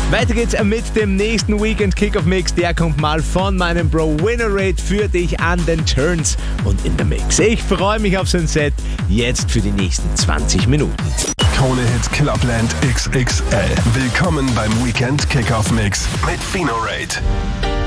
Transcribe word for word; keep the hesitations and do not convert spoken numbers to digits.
Weiter geht's mit dem nächsten Weekend Kickoff Mix. Der kommt mal von meinem Bro Winnerate für dich an den Turns und in der Mix. Ich freue mich auf sein Set jetzt für die nächsten zwanzig Minuten. Krone Hit Clubland X X L. Willkommen beim Weekend Kickoff Mix mit Winnerate.